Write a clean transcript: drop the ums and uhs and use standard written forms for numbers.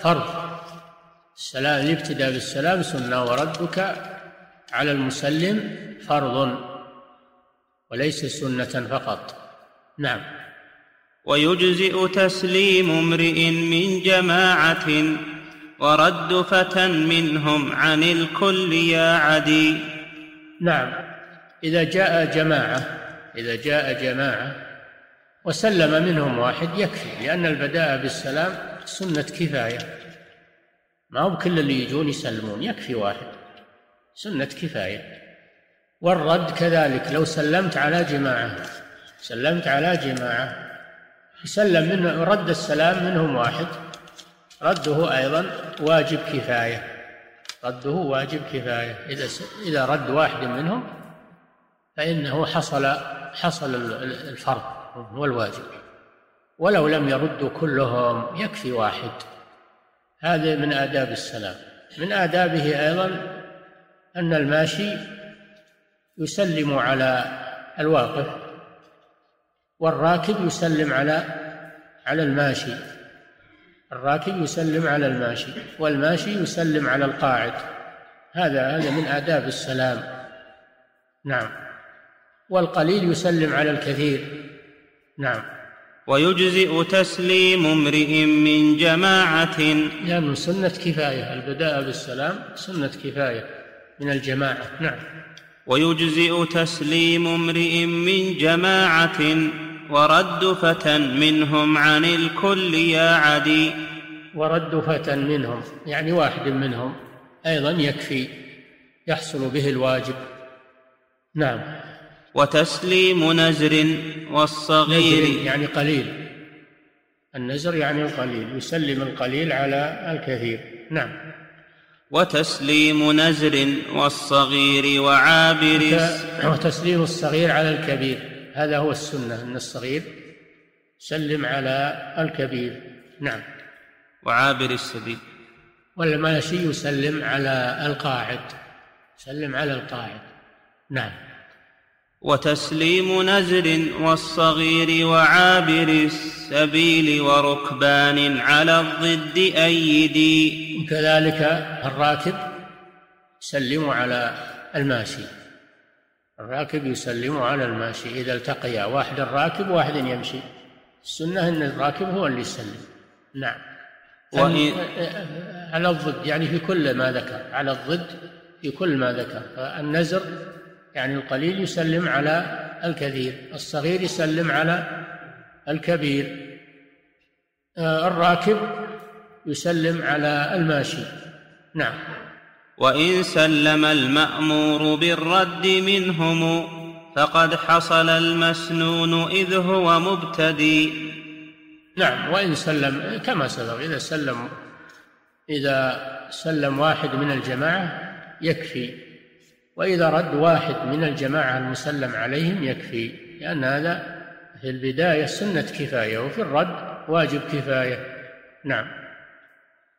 فرض. السلام، الابتداء بالسلام سنة، وردك على المسلم فرض وليس سنة فقط. نعم. ويجزئ تسليم امرئ من جماعة ورد فتى منهم عن الكل يا عدي. نعم، إذا جاء جماعة وسلم منهم واحد يكفي، لأن البداء بالسلام سنة كفاية، ما هو كل اللي يجون يسلمون، يكفي واحد، سنة كفاية. والرد كذلك، لو سلمت على جماعة يسلم منه، رد السلام منهم واحد، رده أيضا واجب كفاية، إذا رد واحد منهم فإنه حصل الفرض والواجب، ولو لم يردوا كلهم يكفي واحد. هذا من آداب السلام. من آدابه أيضا أن الماشي يسلم على الواقف، والراكب يسلم على الماشي، والماشي يسلم على القاعد. هذا من آداب السلام. نعم. والقليل يسلم على الكثير. نعم. ويجزئ تسليم امرئ من جماعة، يعني سنة كفاية، البداء بالسلام سنة كفاية من الجماعة. نعم. ويجزئ تسليم امرئ من جماعة ورد فتى منهم عن الكل يا عدي. ورد فتى منهم يعني واحد منهم أيضا يكفي، يحصل به الواجب. نعم. وتسليم نزر والصغير، نزر يعني قليل، النزر يعني القليل، يسلم القليل على الكثير. نعم. وتسليم نزر والصغير وعابر، وتسليم الصغير على الكبير، هذا هو السنة، أن الصغير سلم على الكبير. نعم. وعابر السبيل. والماشي يسلم على القاعد، نعم. وتسليم نزر والصغير وعابر السبيل وركبان على الضد أيدي. كذلك الراكب يسلم على الماشي، إذا التقيا، واحد الراكب وواحد يمشي، السنة أن الراكب هو اللي يسلم. نعم. على الضد يعني في كل ما ذكر، على الضد في كل ما ذكر. النزر يعني القليل يسلم على الكثير، الصغير يسلم على الكبير، الراكب يسلم على الماشي. نعم. وإن سلم المأمور بالرد منهم فقد حصل المسنون إذ هو مبتدي. نعم. وإن سلم كما سبق، إذا سلم واحد من الجماعة يكفي، وإذا رد واحد من الجماعة المسلم عليهم يكفي، لأن هذا في البداية سنة كفاية، وفي الرد واجب كفاية. نعم.